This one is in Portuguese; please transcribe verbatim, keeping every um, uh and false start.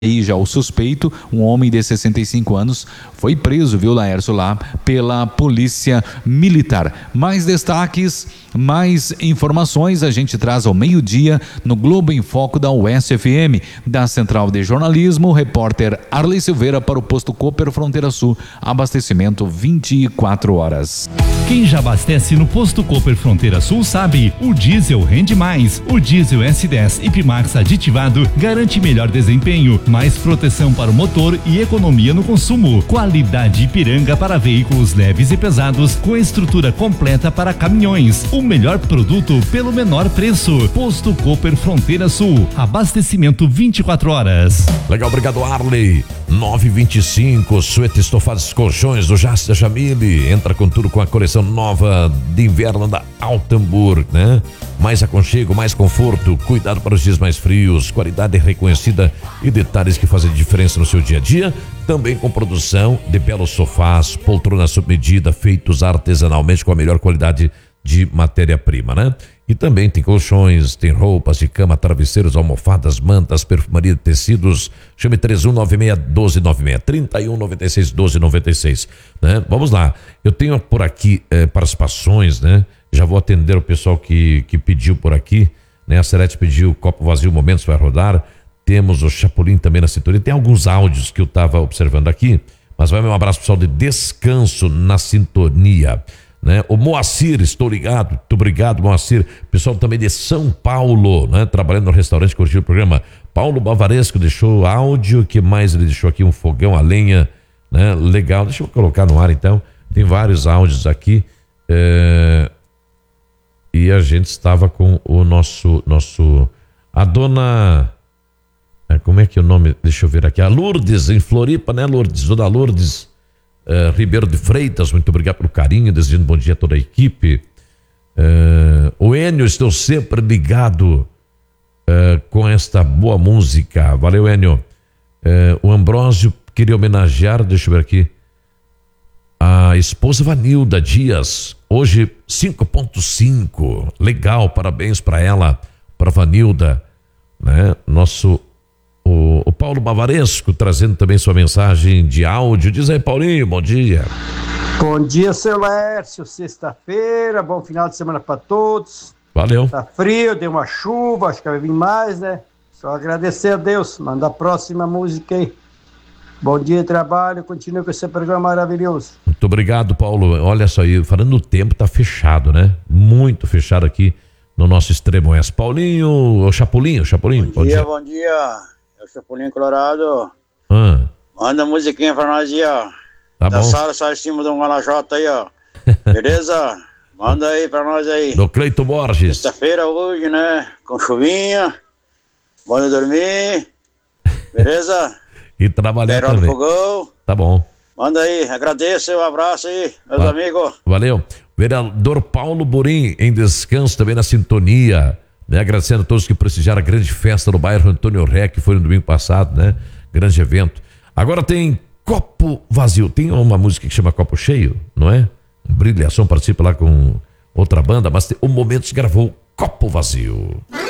E já o suspeito, um homem de sessenta e cinco anos, foi preso, viu, Laércio, lá pela Polícia Militar. Mais destaques, mais informações a gente traz ao meio-dia no Globo em Foco da U S F M. Da Central de Jornalismo, o repórter Arley Silveira para o Posto Cooper Fronteira Sul. Abastecimento vinte e quatro horas. Quem já abastece no Posto Cooper Fronteira Sul sabe, o diesel rende mais. O diesel S dez Ipmax aditivado garante melhor desempenho, mais proteção para o motor e economia no consumo. Qualidade Ipiranga para veículos leves e pesados com estrutura completa para caminhões. O melhor produto pelo menor preço. Posto Cooper Fronteira Sul. Abastecimento vinte e quatro horas. Legal, obrigado, Arley. nove e vinte e cinco, suéter estofados colchões do Jasta Jamile. Entra com tudo com a coleção nova de inverno da Altenburg, né? Mais aconchego, mais conforto, cuidado para os dias mais frios, qualidade reconhecida e detalhes que fazem diferença no seu dia a dia. Também com produção de belos sofás, poltronas sob medida, feitos artesanalmente com a melhor qualidade de matéria-prima, né? E também tem colchões, tem roupas de cama, travesseiros, almofadas, mantas, perfumaria de tecidos. Chame três um nove seis, um dois nove seis, trinta e um, noventa e seis, doze, noventa e seis, né? Vamos lá, eu tenho por aqui eh, participações, né? Já vou atender o pessoal que, que pediu por aqui, né? A Serete pediu copo vazio, momentos vai rodar. Temos o Chapolin também na sintonia. Tem alguns áudios que eu estava observando aqui, mas vai um abraço pessoal de Descanso na sintonia, né? O Moacir, estou ligado, muito obrigado, Moacir. Pessoal também de São Paulo, né? Trabalhando no restaurante, curtindo o programa. Paulo Bavaresco deixou áudio, que mais ele deixou aqui? Um fogão a lenha, né? Legal, deixa eu colocar no ar então. Tem vários áudios aqui. É... E a gente estava com o nosso, nosso, a dona, como é que é o nome? Deixa eu ver aqui, a Lourdes, em Floripa, né, Lourdes? Dona Lourdes uh, Ribeiro de Freitas, muito obrigado pelo carinho, desejando bom dia a toda a equipe. Uh, o Enio, estou sempre ligado uh, com esta boa música, valeu, Enio. Uh, o Ambrósio queria homenagear, deixa eu ver aqui, a esposa Vanilda Dias, hoje cinco ponto cinco, legal, parabéns para ela, para Vanilda, né? Nosso, o, o Paulo Bavaresco trazendo também sua mensagem de áudio. Diz aí, Paulinho, bom dia. Bom dia, seu Lércio, sexta-feira, bom final de semana para todos. Valeu. Tá frio, deu uma chuva, acho que vai vir mais, né? Só agradecer a Deus, manda a próxima música aí. Bom dia, trabalho, continue com esse programa maravilhoso. Muito obrigado, Paulo. Olha só aí, falando do tempo, tá fechado, né? Muito fechado aqui no nosso extremo oeste. Paulinho, o Chapolin, o Chapolin. Bom, bom dia, dia, bom dia. É o Chapolin Colorado. Ah. Manda a musiquinha pra nós aí, ó. Tá da bom. Sara, só em cima do Guanajota aí, ó. Beleza? Manda aí pra nós aí. Do Cleito Borges. Sexta-feira hoje, né? Com chuvinha. Bom dormir. Beleza? E trabalhar Verão também. do fogão. Tá bom. Manda aí, agradeço, um abraço aí, meus Va- amigos. Valeu. Vereador Paulo Burim, em descanso também na sintonia, né? Agradecendo a todos que prestigiaram a grande festa no bairro Antônio Ré, que foi no domingo passado, né? Grande evento. Agora tem Copo Vazio. Tem uma música que chama Copo Cheio, não é? Um Brilhação participa lá com outra banda, mas tem, o Momentos gravou Copo Vazio.